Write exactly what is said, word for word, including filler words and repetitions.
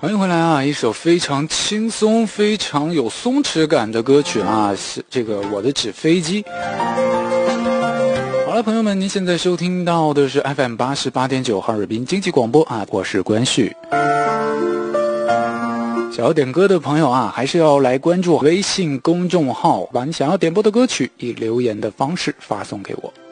欢迎回来啊！一首非常轻松、非常有松弛感的歌曲啊，是这个我的纸飞机。好了，朋友们，您现在收听到的是 F M 八十八点九哈尔滨经济广播啊，我是关旭。想要点歌的朋友啊，还是要来关注微信公众号，把你想要点播的歌曲以留言的方式发送给我。